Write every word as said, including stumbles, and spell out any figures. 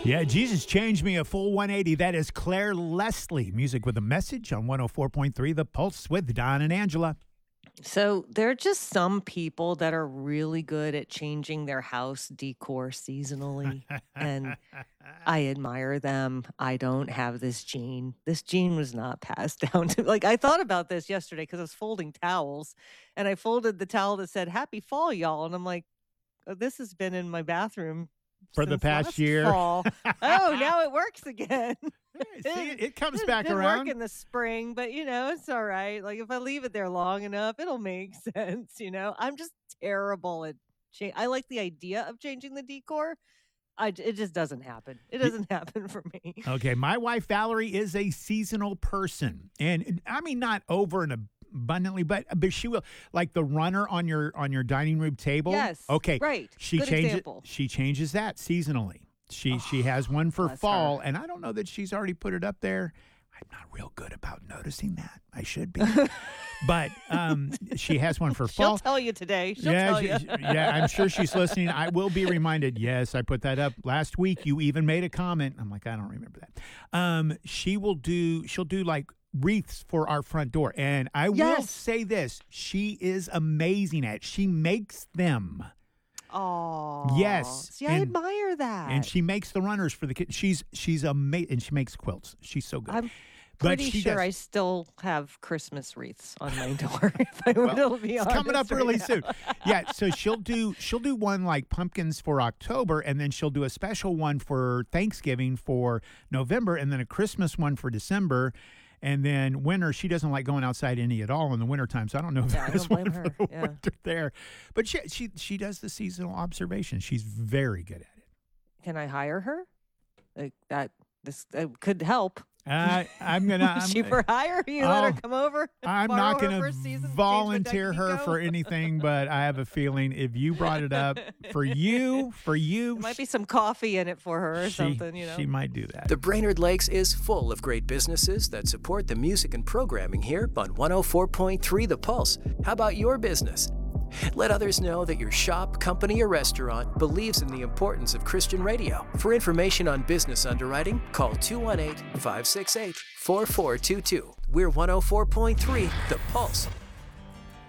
Yeah, Jesus changed me a full one eighty. That is Claire Leslie. Music with a message on one oh four point three The Pulse with Don and Angela. So there are just some people that are really good at changing their house decor seasonally, and I admire them. I don't have this gene. This gene was not passed down to like I thought about this yesterday because I was folding towels, and I folded the towel that said "Happy Fall, y'all," and I'm like, oh, this has been in my bathroom For the since past last year. fall. Oh, now it works again. See, it, it comes It back didn't around. work in the spring, but you know, it's all right. Like if I leave it there long enough, it'll make sense, you know. I'm just terrible at change. I like the idea of changing the decor. I j- it just doesn't happen. It doesn't happen for me. Okay, my wife Valerie is a seasonal person, and I mean not over and abundantly, but but she will like the runner on your on your dining room table. Yes. Okay. Right. She Good changes. example. She changes that seasonally. She she has one for bless fall, her. and I don't know that she's already put it up there. I'm not real good about noticing that. I should be, but um, she has one for She'll fall. tell you today. She'll yeah, tell she- you. she- yeah, I'm sure she's listening. I will be reminded. Yes, I put that up last week. You even made a comment. I'm like, I don't remember that. Um, she will do. She'll do like wreaths for our front door, and I will Yes. say this: she is amazing at. It. She makes them, Oh. Yes, See, I and- admire that. and she makes the runners for the kids. She's she's amazing, and she makes quilts. She's so good. I'm But pretty she sure does- I still have Christmas wreaths on my door. If I were to be It's honest coming up right really now. soon. Yeah, so she'll do she'll do one like pumpkins for October, and then she'll do a special one for Thanksgiving for November, and then a Christmas one for December. And then winter, she doesn't like going outside any at all in the wintertime, so I don't know if Yeah, I there's don't blame one her. for the Yeah. winter there. But she, she she does the seasonal observation. She's very good at it. Can I hire her? Like that. This uh, could help. Uh, I'm gonna. I'm, she for hire? You let her Oh, come over? I'm borrow not her going for a to season, change the volunteer her Technico? for anything, but I have a feeling if you brought it up for you, for you, There might be some coffee in it for her or she, something, you know. she might do that. The Brainerd Lakes is full of great businesses that support the music and programming here on one oh four point three The Pulse. How about your business? Let others know that your shop, company, or restaurant believes in the importance of Christian radio. For information on business underwriting, call two one eight, five six eight, four four two two. We're one oh four point three The Pulse.